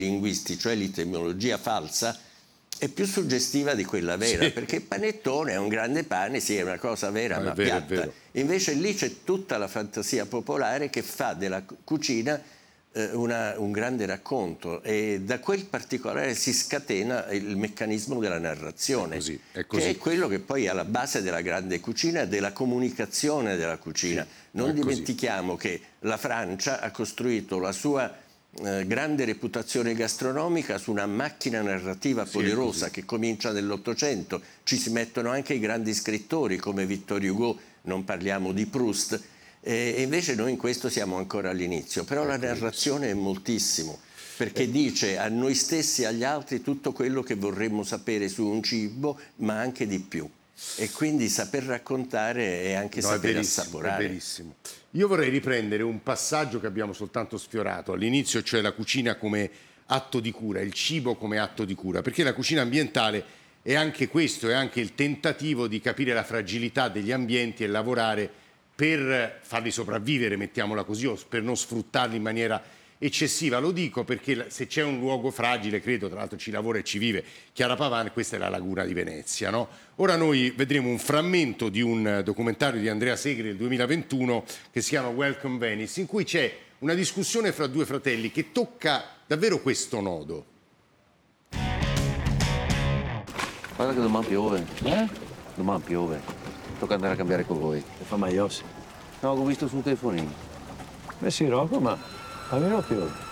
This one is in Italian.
linguisti, cioè l'etimologia falsa, è più suggestiva di quella vera, sì, perché il panettone è un grande pane, sì, è una cosa vera, ma vero, piatta. Invece lì c'è tutta la fantasia popolare che fa della cucina un grande racconto, e da quel particolare si scatena il meccanismo della narrazione, è così. che è quello che poi è alla base della grande cucina e della comunicazione della cucina. Sì, non dimentichiamo che la Francia ha costruito la sua grande reputazione gastronomica su una macchina narrativa poderosa che comincia nell'Ottocento. Ci si mettono anche i grandi scrittori come Victor Hugo, non parliamo di Proust, e invece noi in questo siamo ancora all'inizio. Però la narrazione è moltissimo, perché dice a noi stessi e agli altri tutto quello che vorremmo sapere su un cibo, ma anche di più. E quindi saper raccontare è anche saper assaporare. È verissimo. Io vorrei riprendere un passaggio che abbiamo soltanto sfiorato all'inizio, cioè la cucina come atto di cura, il cibo come atto di cura, perché la cucina ambientale è anche questo, è anche il tentativo di capire la fragilità degli ambienti e lavorare per farli sopravvivere, mettiamola così, o per non sfruttarli in maniera eccessiva. Lo dico perché se c'è un luogo fragile, credo, tra l'altro ci lavora e ci vive Chiara Pavan, questa è la laguna di Venezia, no? Ora noi vedremo un frammento di un documentario di Andrea Segre del 2021 che si chiama Welcome Venice, in cui c'è una discussione fra due fratelli che tocca davvero questo nodo. Guarda che domani piove. Domani piove. Tocca andare a cambiare con voi. E fa maiossi. No, ho visto sul telefonino. Beh sì, Rocco, ma almeno piove.